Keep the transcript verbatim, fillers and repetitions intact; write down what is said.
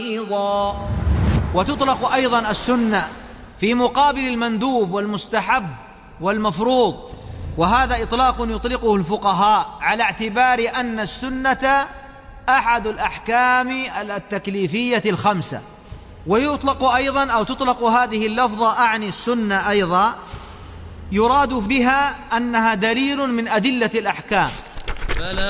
وتطلق أيضا السنة في مقابل المندوب والمستحب والمفروض، وهذا إطلاق يطلقه الفقهاء على اعتبار أن السنة أحد الأحكام التكليفية الخمسة. ويطلق أيضا أو تطلق هذه اللفظة أعني السنة أيضا يراد بها أنها دليل من أدلة الأحكام.